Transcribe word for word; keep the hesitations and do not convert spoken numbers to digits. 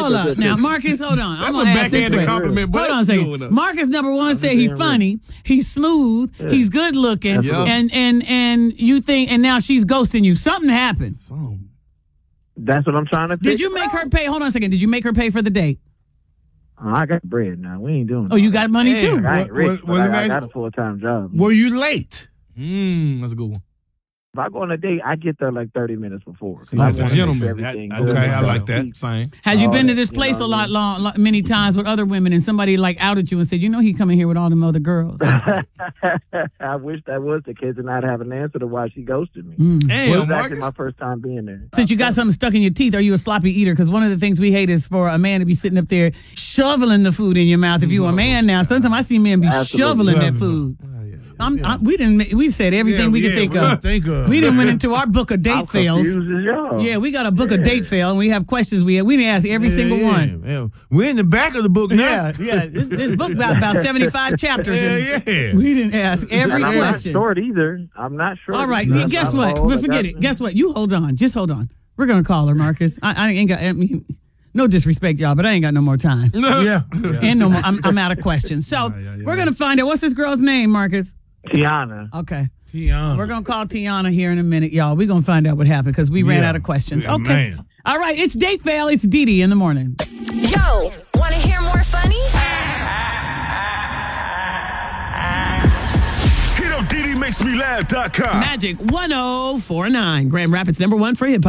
hold up. Now, Marcus, hold on. That's I'm a gonna ask this backhanded way. compliment. But Hold on a second. Marcus, number one, said he's funny, he's smooth, Yeah. he's good looking, Yeah. and and and you think, and now she's ghosting you. Something happened. That's what I'm trying to figure Did you make her pay? Hold on a second. Did you make her pay for the date? Oh, I got bread now. We ain't doing Oh, you got money Damn. too? I ain't What- rich, what- but what I, am I I- got a full-time job. Were you late? Mm, that's a good one. If I go on a date, I get there like thirty minutes before. 'cause See, I that's a wanna make gentleman. sure That- everything okay, good. I like that. Same. Has you All been to that, this you place know a what I lot, mean? long, long, many times with other women, and somebody like outed you and said, you know, he coming here with all them other girls? I wish that was the case, and I'd have an answer to why she ghosted me. Mm. Damn, Well, it's Marcus. actually my first time being there. Since you got something stuck in your teeth, are you a sloppy eater? Because one of the things we hate is for a man to be sitting up there shoveling the food in your mouth. If you a man now, sometimes I see men be Absolutely. shoveling that food. I'm, I'm, we didn't. We said everything Yeah, we could yeah, think we of. think of. We didn't went into our book of date I'm fails. confused as y'all. Yeah, we got a book of date fail, and we have questions. We we didn't ask every Yeah, single yeah, one. yeah. We're in the back of the book now. Yeah, yeah. This, this book about about seventy-five chapters. Yeah, and yeah. We didn't ask every And I'm question. not short either. I'm not short. All right, either. guess I'm what? old. But I forget got- it. Guess what? You hold on. Just hold on. We're gonna call her, Marcus. I, I ain't got. I mean, no disrespect, y'all, but I ain't got no more time. Yeah. And no more. I'm, I'm out of questions. So yeah, yeah. we're gonna find out what's this girl's name, Marcus. Tiana. Okay. Tiana. We're going to call Tiana here in a minute, y'all. We're going to find out what happened because we ran Yeah. out of questions. Yeah, Okay. man. All right. It's Date Fail. It's Dee Dee in the morning. Yo, want to hear more funny? Hit up D D makes me laugh dot com. Magic one oh four nine. Grand Rapids number one for hip hop.